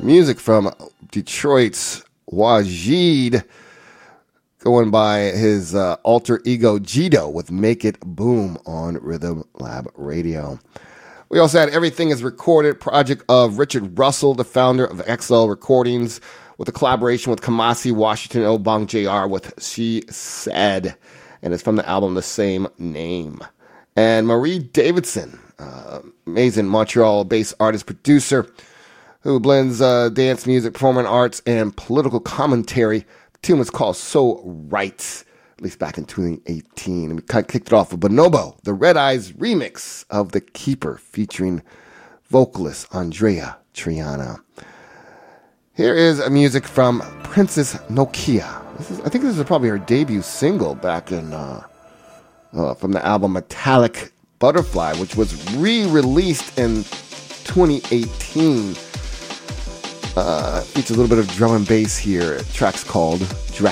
Music from Detroit's Wajid, going by his alter ego Jito with Make It Boom on Rhythm Lab Radio. We also had Everything Is Recorded, project of Richard Russell, the founder of XL Recordings, with a collaboration with Kamasi Washington Obong Jr. with She Said, and it's from the album the same name. And Marie Davidson, amazing Montreal-based artist producer who blends dance music, performing arts, and political commentary. The tune was called So Right, at least back in 2018. And we kind of kicked it off with Bonobo, the Red Eyes remix of The Keeper, featuring vocalist Andrea Triana. Here is music from Princess Nokia. I think this is probably her debut single back in from the album Metallic Butterfly, which was re-released in 2018. Features a little bit of drum and bass here. The track's called Drag.